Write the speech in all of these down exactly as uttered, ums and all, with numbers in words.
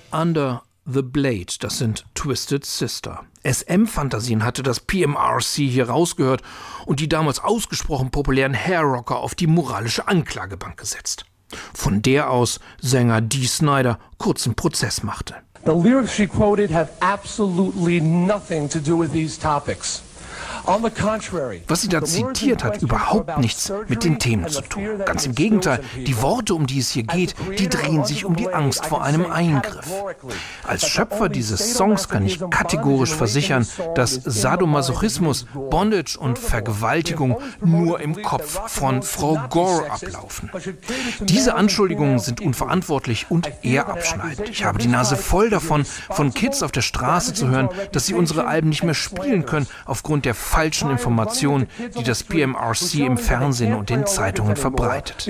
Under the Blade, das sind Twisted Sister. S M-Fantasien hatte das P M R C hier rausgehört und die damals ausgesprochen populären Hair-Rocker auf die moralische Anklagebank gesetzt. Von der aus Sänger Dee Snider kurzen Prozess machte. The lyrics she quoted have absolutely nothing to do with these topics. Was sie da zitiert, hat überhaupt nichts mit den Themen zu tun. Ganz im Gegenteil, die Worte, um die es hier geht, die drehen sich um die Angst vor einem Eingriff. Als Schöpfer dieses Songs kann ich kategorisch versichern, dass Sadomasochismus, Bondage und Vergewaltigung nur im Kopf von Frau Gore ablaufen. Diese Anschuldigungen sind unverantwortlich und eher abschneidend. Ich habe die Nase voll davon, von Kids auf der Straße zu hören, dass sie unsere Alben nicht mehr spielen können aufgrund der falschen Informationen, die das P M R C im Fernsehen und den Zeitungen verbreitet.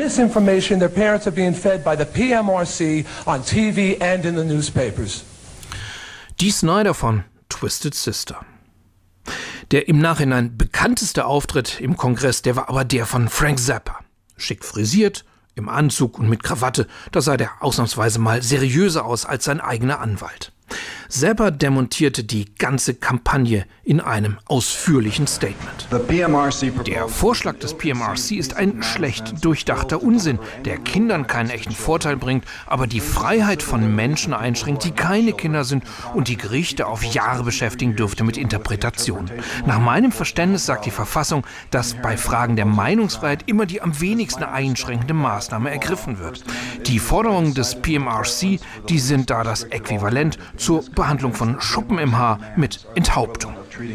Dee Snider von Twisted Sister. Der im Nachhinein bekannteste Auftritt im Kongress, der war aber der von Frank Zappa. Schick frisiert, im Anzug und mit Krawatte, da sah der ausnahmsweise mal seriöser aus als sein eigener Anwalt. Zappa demontierte die ganze Kampagne in einem ausführlichen Statement. Der Vorschlag des P M R C ist ein schlecht durchdachter Unsinn, der Kindern keinen echten Vorteil bringt, aber die Freiheit von Menschen einschränkt, die keine Kinder sind und die Gerichte auf Jahre beschäftigen dürfte mit Interpretationen. Nach meinem Verständnis sagt die Verfassung, dass bei Fragen der Meinungsfreiheit immer die am wenigsten einschränkende Maßnahme ergriffen wird. Die Forderungen des P M R C, die sind da das Äquivalent zur Behandlung von Schuppen im Haar mit Enthauptung.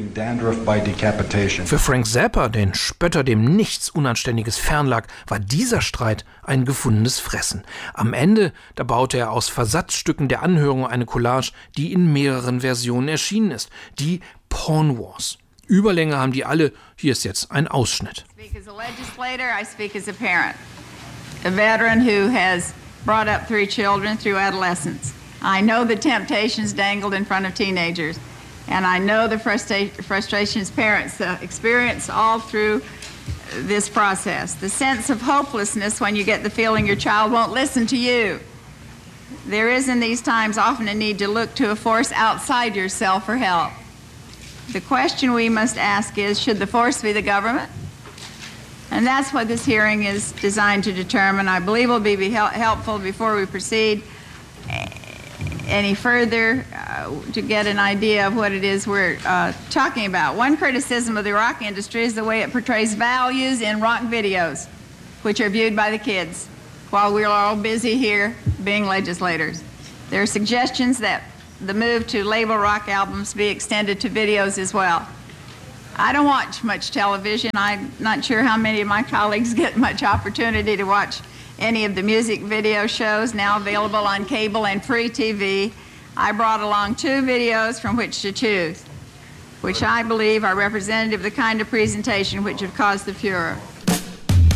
Für Frank Zappa, den Spötter, dem nichts Unanständiges fernlag, war dieser Streit ein gefundenes Fressen. Am Ende, da baute er aus Versatzstücken der Anhörung eine Collage, die in mehreren Versionen erschienen ist. Die Porn Wars. Überlänge haben die alle. Hier ist jetzt ein Ausschnitt. I speak as a legislator, I speak as a parent. A veteran who has brought up three children through adolescence. I know the temptations dangled in front of teenagers, and I know the frustra- frustrations parents uh, experience all through this process. The sense of hopelessness when you get the feeling your child won't listen to you. There is in these times often a need to look to a force outside yourself for help. The question we must ask is, should the force be the government? And that's what this hearing is designed to determine. I believe will be hel- helpful before we proceed any further uh, to get an idea of what it is we're uh, talking about. One criticism of the rock industry is the way it portrays values in rock videos, which are viewed by the kids, while we're all busy here being legislators. There are suggestions that the move to label rock albums be extended to videos as well. I don't watch much television. I'm not sure how many of my colleagues get much opportunity to watch any of the music video shows now available on cable and free T V. I brought along two videos from which to choose, which I believe are representative of the kind of presentation which have caused the furor.